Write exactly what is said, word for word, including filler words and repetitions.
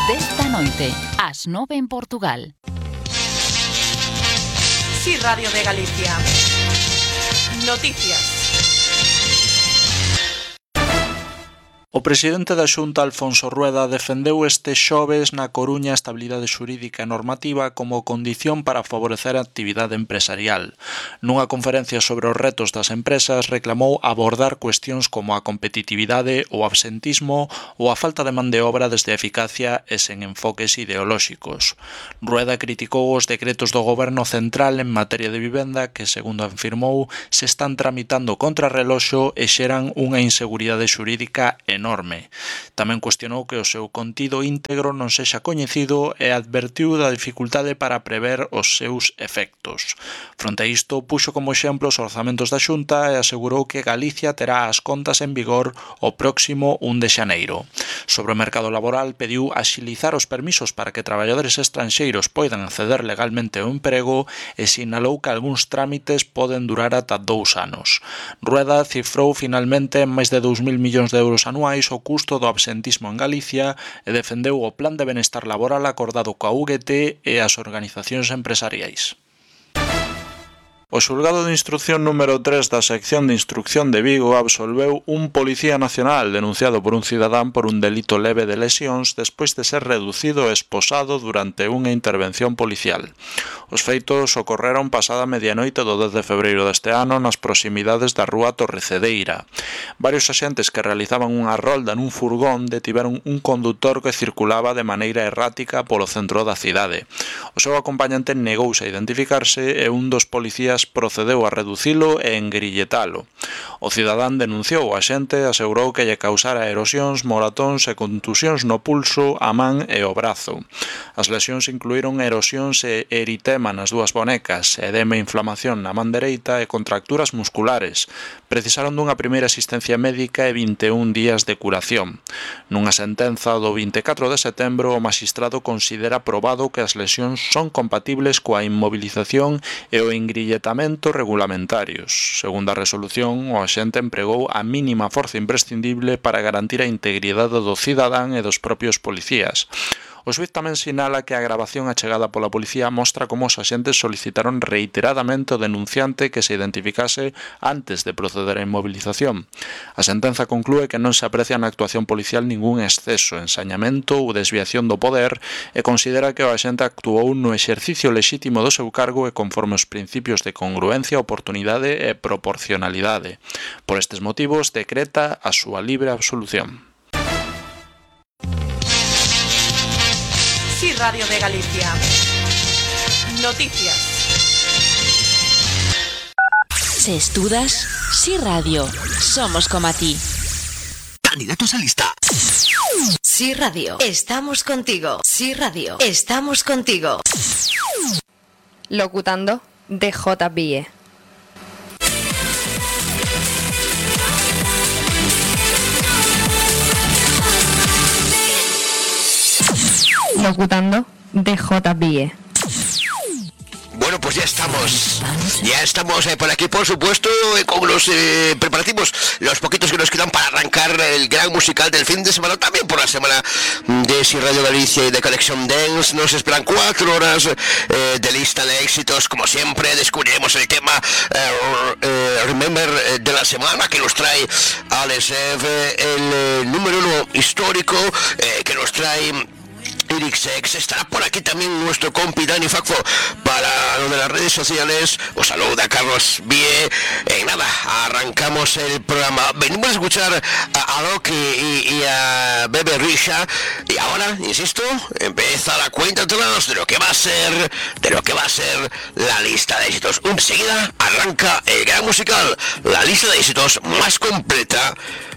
Desta noite, ás nove en Portugal. Sí, Radio de Galicia. Noticias. O presidente da Xunta, Alfonso Rueda, defendeu este xoves na Coruña a estabilidade xurídica e normativa como condición para favorecer a actividade empresarial. Nunha conferencia sobre os retos das empresas, reclamou abordar cuestións como a competitividade, o absentismo ou a falta de man de obra desde a eficacia e sen enfoques ideolóxicos. Rueda criticou os decretos do Goberno Central en materia de vivenda que, segundo afirmou, se están tramitando contra reloxo e xeran unha inseguridade xurídica enorme. enorme. Tamén cuestionou que o seu contido íntegro non sexa coñecido e advertiu da dificultade para prever os seus efectos. Fronte a isto, puxo como exemplo os orzamentos da Xunta e asegurou que Galicia terá as contas en vigor o próximo un de xaneiro. Sobre o mercado laboral, pediu axilizar os permisos para que traballadores estranxeiros poidan acceder legalmente ao emprego e sinalou que algúns trámites poden durar ata dous anos. Rueda cifrou finalmente en máis de dous mil millóns de euros anuais o custo do absentismo en Galicia e defendeu o plan de benestar laboral acordado coa U G T e as organizacións empresariais. O xulgado de instrucción número tres da sección de instrucción de Vigo absolveu un policía nacional denunciado por un cidadán por un delito leve de lesións despois de ser reducido e esposado durante unha intervención policial. Os feitos ocorreron pasada medianoite do dez de febreiro deste ano nas proximidades da rúa Torrecedeira. Varios axentes que realizaban unha rolda nun furgón detiveron un condutor que circulaba de maneira errática polo centro da cidade. O seu acompañante negouse a identificarse e un dos policías procedeu a reducilo e engrilletalo. O cidadán denunciou o axente e asegurou que lle causara erosións, moratóns e contusións no pulso, a man e o brazo. As lesións incluíron erosións e eritema nas dúas bonecas, edema e inflamación na man dereita e contracturas musculares. Precisaron dunha primeira asistencia médica e vinte e un días de curación. Nunha sentenza do vinte e catro de setembro, o magistrado considera probado que as lesións son compatibles coa inmovilización e o engrilletamento regulamentarios. Segundo a resolución, o axente empregou a mínima forza imprescindible para garantir a integridade do cidadán e dos propios policías. O xuíz tamén sinala que a gravación achegada pola policía mostra como os axentes solicitaron reiteradamente ao denunciante que se identificase antes de proceder á inmovilización. A sentenza conclúe que non se aprecia na actuación policial ningún exceso, ensañamento ou desviación do poder e considera que o axente actuou no exercicio lexítimo do seu cargo e conforme aos principios de congruencia, oportunidade e proporcionalidade. Por estes motivos, decreta a súa libre absolución. Sí, Radio de Galicia. Noticias. Se estudas, Sí Radio. Somos como a ti. Candidatos a lista. Sí Radio. Estamos contigo. Sí Radio. Estamos contigo. Locutando D J Bie. Locutando D J Bie. Bueno, pues ya estamos, ya estamos eh, por aquí, por supuesto, eh, con los eh, preparativos, los poquitos que nos quedan para arrancar el gran musical del fin de semana, también por la semana de Si Radio Galicia y de Conexión Dance. Nos esperan cuatro horas eh, de lista de éxitos, como siempre, descubriremos el tema eh, eh, Remember eh, de la semana, que nos trae Alex F, el eh, número uno histórico, eh, que nos trae Eric Sex. Estará por aquí también nuestro compi Dani Facfo para lo de las redes sociales. Os saluda Carlos Bie. Eh, nada, arrancamos el programa. Venimos a escuchar a Alok y, y a Bebe Risha. Y ahora, insisto, empieza la cuenta atrás de lo que va a ser, de lo que va a ser la lista de éxitos. Enseguida arranca el gran musical, la lista de éxitos más completa